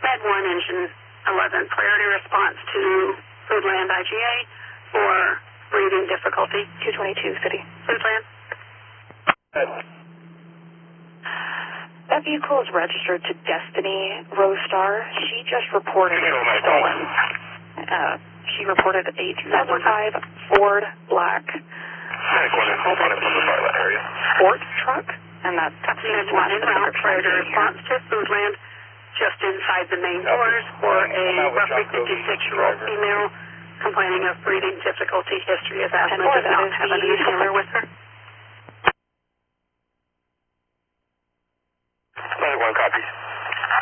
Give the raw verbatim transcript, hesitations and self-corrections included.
Med one, Engine eleven, priority response to Foodland I G A for breathing difficulty. two twenty-two, City. Foodland. That vehicle is registered to Destiny Rostar. She just reported it stolen. Uh, she reported a two thousand five Ford Black sports truck, and that's Med one en route, priority response to Foodland, just inside the main doors for a roughly fifty-six-year-old female complaining of breathing difficulty, history of asthma, does not have an inhaler with her.